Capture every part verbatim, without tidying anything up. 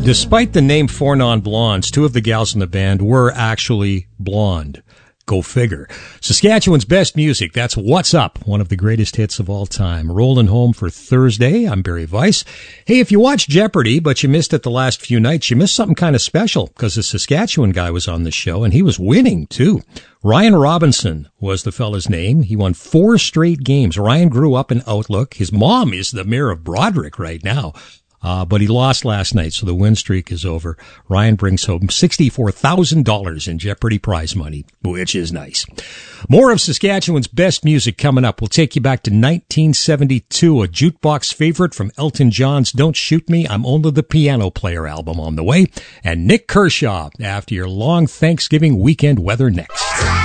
Despite the name Four Non-Blondes, two of the gals in the band were actually blonde. Go figure. Saskatchewan's best music. That's What's Up, one of the greatest hits of all time. Rolling home for Thursday. I'm Barry Weiss. Hey, if you watched Jeopardy, but you missed it the last few nights, you missed something kind of special because the Saskatchewan guy was on the show and he was winning too. Ryan Robinson was the fella's name. He won four straight games. Ryan grew up in Outlook. His mom is the mayor of Broderick right now. Uh, but he lost last night, so the win streak is over. Ryan brings home sixty-four thousand dollars in Jeopardy prize money, which is nice. More of Saskatchewan's best music coming up. We'll take you back to nineteen seventy-two, a jukebox favorite from Elton John's Don't Shoot Me, I'm Only the Piano Player album on the way, and Nick Kershaw after your long Thanksgiving weekend weather next.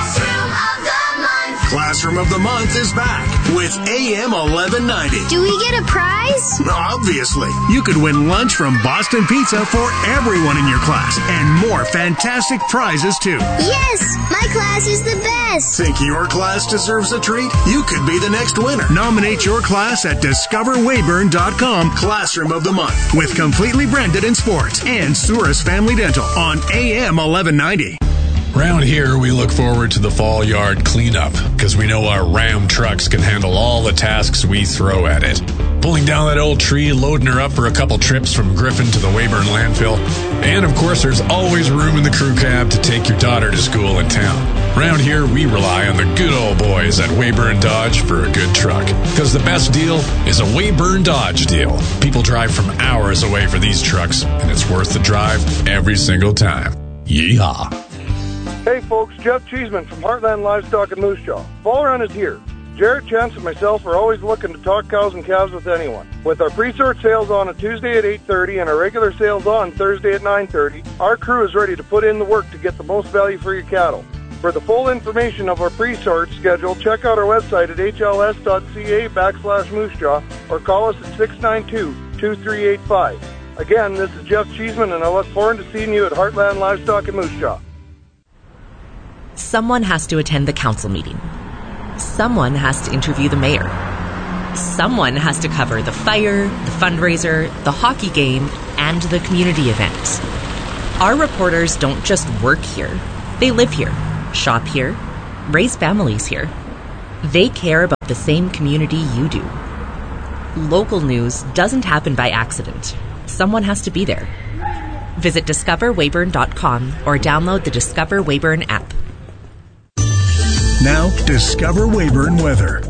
Classroom of the Month is back with A M eleven ninety. Do we get a prize? Obviously. You could win lunch from Boston Pizza for everyone in your class and more fantastic prizes too. Yes, my class is the best. Think your class deserves a treat? You could be the next winner. Nominate your class at discover weyburn dot com Classroom of the Month with Completely Branded in Sports and Souris Family Dental on A M eleven ninety. Around here, we look forward to the fall yard cleanup because we know our Ram trucks can handle all the tasks we throw at it. Pulling down that old tree, loading her up for a couple trips from Griffin to the Weyburn landfill. And of course, there's always room in the crew cab to take your daughter to school in town. Around here, we rely on the good old boys at Weyburn Dodge for a good truck. Because the best deal is a Weyburn Dodge deal. People drive from hours away for these trucks, and it's worth the drive every single time. Yeehaw. Hey folks, Jeff Cheeseman from Heartland Livestock in Moose Jaw. Fall run is here. Jarrett, Chance, and myself are always looking to talk cows and calves with anyone. With our pre-sort sales on a Tuesday at eight thirty and our regular sales on Thursday at nine thirty, our crew is ready to put in the work to get the most value for your cattle. For the full information of our pre-sort schedule, check out our website at h l s dot c a backslash moose jaw or call us at six nine two, two three eight five. Again, this is Jeff Cheeseman, and I look forward to seeing you at Heartland Livestock in Moose Jaw. Someone has to attend the council meeting. Someone has to interview the mayor. Someone has to cover the fire, the fundraiser, the hockey game, and the community event. Our reporters don't just work here. They live here, shop here, raise families here. They care about the same community you do. Local news doesn't happen by accident. Someone has to be there. Visit discover weyburn dot com or download the Discover Weyburn app. Now, Discover Weyburn weather.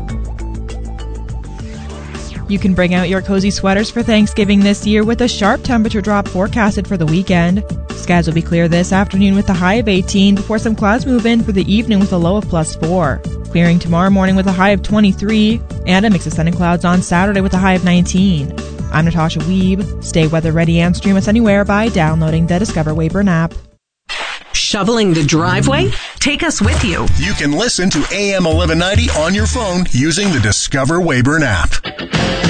You can bring out your cozy sweaters for Thanksgiving this year with a sharp temperature drop forecasted for the weekend. Skies will be clear this afternoon with a high of eighteen before some clouds move in for the evening with a low of plus four. Clearing tomorrow morning with a high of twenty-three and a mix of sun and clouds on Saturday with a high of nineteen. I'm Natasha Weeb. Stay weather ready and stream us anywhere by downloading the Discover Weyburn app. Shoveling the driveway? Take us with you. You can listen to A M eleven ninety on your phone using the Discover Weyburn app.